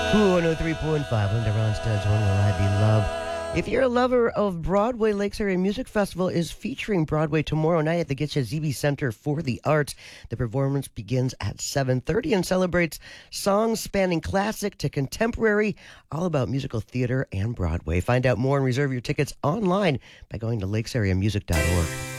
Cool 103.5, Linda Ronstadt's When Will I Be Loved? If you're a lover of Broadway, Lakes Area Music Festival is featuring Broadway tomorrow night at the Gitche Zebe Center for the Arts. The performance begins at 7:30 and celebrates songs spanning classic to contemporary, all about musical theater and Broadway. Find out more and reserve your tickets online by going to lakesareamusic.org.